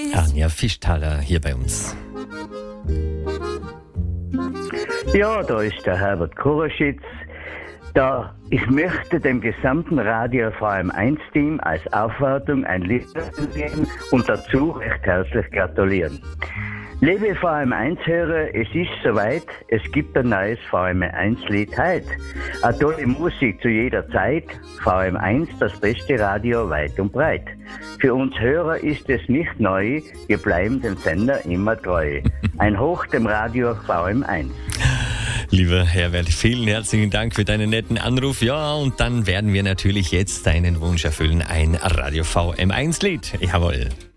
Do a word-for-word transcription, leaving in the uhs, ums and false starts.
Anja Fischthaler hier bei uns. Ja, da ist der Herbert Kuraschitz. Da ich möchte dem gesamten Radio V M eins Team als Aufwartung ein Lied geben und dazu recht herzlich gratulieren. Liebe V M eins Hörer, es ist soweit, es gibt ein neues V M eins Lied heute. Eine tolle Musik zu jeder Zeit, V M eins das beste Radio weit und breit. Für uns Hörer ist es nicht neu, wir bleiben dem Sender immer treu. Ein Hoch dem Radio V M eins. Lieber Herbert, vielen herzlichen Dank für deinen netten Anruf. Ja, und dann werden wir natürlich jetzt deinen Wunsch erfüllen. Ein Radio V M eins Lied. Jawohl.